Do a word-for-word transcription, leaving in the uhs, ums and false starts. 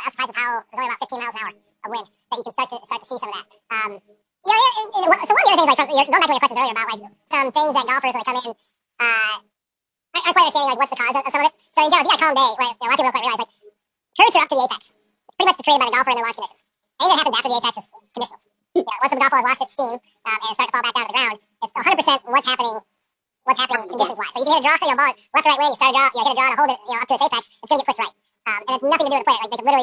was surprised with how there's only about fifteen miles an hour of wind that you can start to start to see some of that. Um, yeah, yeah. And, and, so one of the other things, like from, going back to one of your questions earlier about like some things that golfers when they come in uh, aren't quite understanding like what's the cause of, of some of it. So in general, if you got a calm day, right, you know, a lot of people don't quite realize like curvature up to the apex, pretty much created by the golfer in their launch conditions. Anything that happens after the apex is conditionals. You know, once the golf ball has lost its steam um, and starts to fall back down to the ground, it's one hundred percent what's happening, what's happening conditions wise. So you can hit a draw, you know, ball left or right way, you start a draw, you know, hit a draw to hold it, you know, up to its apex, it's gonna get pushed right, um, and it's nothing to do with the player. Like they could literally